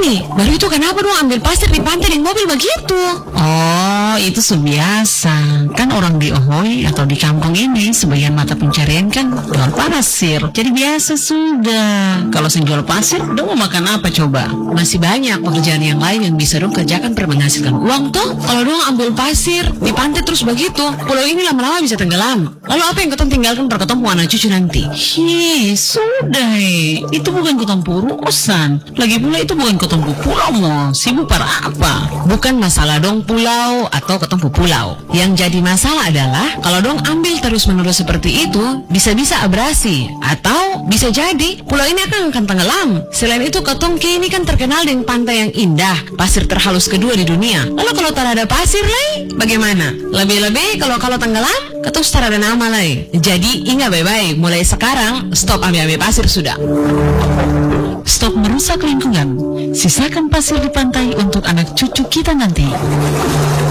ini. Baru itu kenapa dong ambil pasir di pantai dengan mobil begitu? Oh, itu sebiasa. Kan orang di Ohoi atau di kampung ini sebagian mata pencarian kan jual pasir. Jadi biasa sudah. Kalau jual pasir, dong mau makan apa coba? Masih banyak pekerjaan yang lain yang bisa dong kerjakan per menghasilkan uang toh. Kalau dong ambil pasir di pantai terus begitu, pulau ini lama-lama bisa tenggelam. Lalu apa yang ketong tinggalkan per ketong anak cucu nanti? Sudah. Itu bukan ketong urusan. Lagi pula itu bukan ketong pulau mo. Sibuk para apa? Bukan masalah dong pulau atau ketong pulau. Yang jadi masalah adalah kalau dong ambil terus-menerus seperti itu, bisa-bisa abrasi atau bisa jadi pulau ini akan tenggelam. Selain itu ketong kini kan terkenal dengan pantai yang indah, pasir terhalus kedua di dunia. Lalu kalau tak ada pasir lagi, bagaimana? Lebih-lebih kalau tenggelam, ketong tak ada nama lagi. Jadi ingat baik-baik, mulai sekarang stop ambil pasir sudah. Stop merusak lingkungan. Sisakan pasir di pantai untuk anak cucu kita nanti.